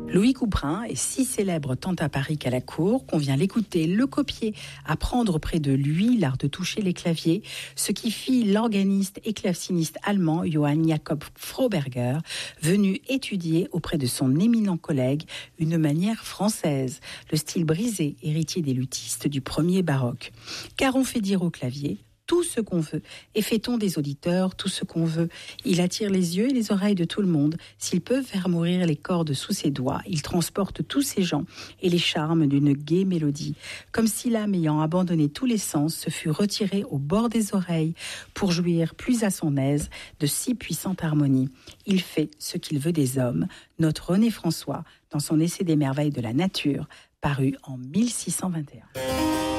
Louis Couperin est si célèbre tant à Paris qu'à la cour qu'on vient l'écouter, le copier, apprendre près de lui l'art de toucher les claviers, ce qui fit l'organiste et claveciniste allemand Johann Jakob Froberger, venu étudier auprès de son éminent collègue une manière française, le style brisé, héritier des luthistes du premier baroque. Car on fait dire au clavier tout ce qu'on veut, et fait-on des auditeurs tout ce qu'on veut. Il attire les yeux et les oreilles de tout le monde. S'il peut faire mourir les cordes sous ses doigts, il transporte tous ces gens et les charmes d'une gaie mélodie, comme si l'âme ayant abandonné tous les sens se fût retirée au bord des oreilles pour jouir plus à son aise de si puissante harmonie. Il fait ce qu'il veut des hommes, note René François dans son essai des merveilles de la nature, paru en 1621.